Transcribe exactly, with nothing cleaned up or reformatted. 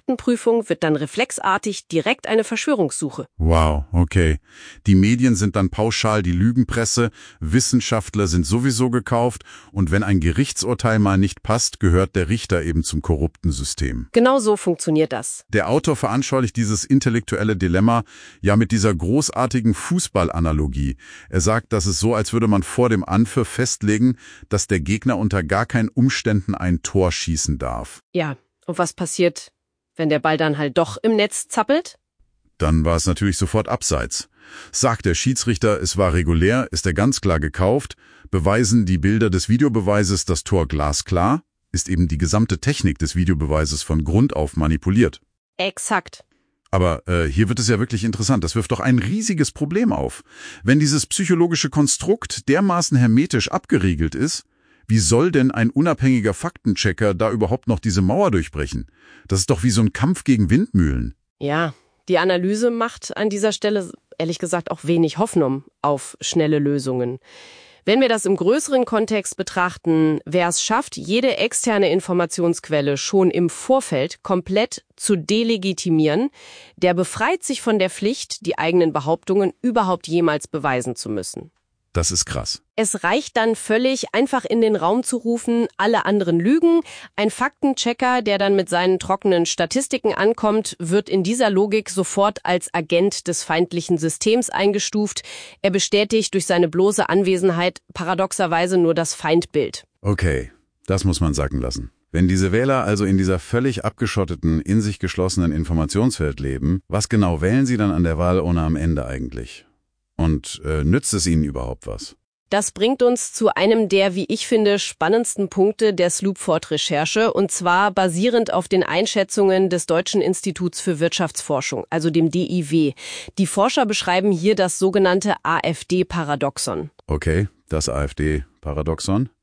Faktenprüfung wird dann reflexartig direkt eine Verschwörungssuche. Wow, okay. Die Medien sind dann pauschal die Lügenpresse, Wissenschaftler sind sowieso gekauft und wenn ein Gerichtsurteil mal nicht passt, gehört der Richter eben zum korrupten System. Genau so funktioniert das. Der Autor veranschaulicht dieses intellektuelle Dilemma ja mit dieser großartigen Fußballanalogie. Er sagt, dass es so, als würde man vor dem Anpfiff festlegen, dass der Gegner unter gar keinen Umständen ein Tor schießen darf. Ja, und was passiert, wenn der Ball dann halt doch im Netz zappelt? Dann war es natürlich sofort abseits. Sagt der Schiedsrichter, es war regulär, ist er ganz klar gekauft, beweisen die Bilder des Videobeweises das Tor glasklar, ist eben die gesamte Technik des Videobeweises von Grund auf manipuliert. Exakt. Aber äh, hier wird es ja wirklich interessant. Das wirft doch ein riesiges Problem auf. Wenn dieses psychologische Konstrukt dermaßen hermetisch abgeriegelt ist, wie soll denn ein unabhängiger Faktenchecker da überhaupt noch diese Mauer durchbrechen? Das ist doch wie so ein Kampf gegen Windmühlen. Ja, die Analyse macht an dieser Stelle ehrlich gesagt auch wenig Hoffnung auf schnelle Lösungen. Wenn wir das im größeren Kontext betrachten, wer es schafft, jede externe Informationsquelle schon im Vorfeld komplett zu delegitimieren, der befreit sich von der Pflicht, die eigenen Behauptungen überhaupt jemals beweisen zu müssen. Das ist krass. Es reicht dann völlig, einfach in den Raum zu rufen, alle anderen lügen. Ein Faktenchecker, der dann mit seinen trockenen Statistiken ankommt, wird in dieser Logik sofort als Agent des feindlichen Systems eingestuft. Er bestätigt durch seine bloße Anwesenheit paradoxerweise nur das Feindbild. Okay, das muss man sacken lassen. Wenn diese Wähler also in dieser völlig abgeschotteten, in sich geschlossenen Informationswelt leben, was genau wählen sie dann an der Wahlurne am Ende eigentlich? Und äh, nützt es ihnen überhaupt was? Das bringt uns zu einem der, wie ich finde, spannendsten Punkte der Sloopford-Recherche, und zwar basierend auf den Einschätzungen des Deutschen Instituts für Wirtschaftsforschung, also dem D I W. Die Forscher beschreiben hier das sogenannte A f D-Paradoxon. Okay, das A f D-Paradoxon?